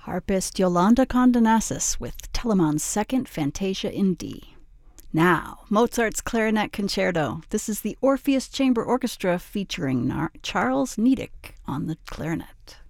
Harpist Yolanda Condonasis with Telemann's Second Fantasia in D. Now, Mozart's Clarinet Concerto. This is the Orpheus Chamber Orchestra featuring Charles Niedek on the clarinet.